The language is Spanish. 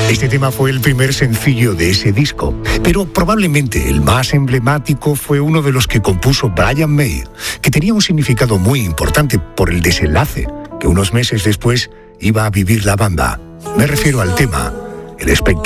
Este tema fue el primer sencillo de ese disco, pero probablemente el más emblemático fue uno de los que compuso Brian May, que tenía un significado muy importante por el desenlace que unos meses después iba a vivir la banda. Me refiero al tema El espectáculo